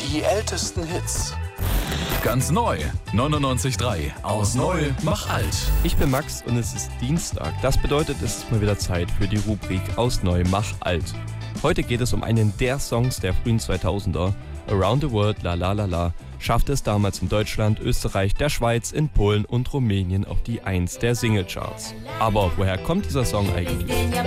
Die ältesten Hits. Ganz neu. 99.3. Aus neu, mach alt. Ich bin Max und es ist Dienstag. Das bedeutet, es ist mal wieder Zeit für die Rubrik Aus neu, mach alt. Heute geht es um einen der Songs der frühen 2000er. Around the World, La La La La, schaffte es damals in Deutschland, Österreich, der Schweiz, in Polen und Rumänien auf die 1 der Singlecharts. Aber woher kommt dieser Song eigentlich?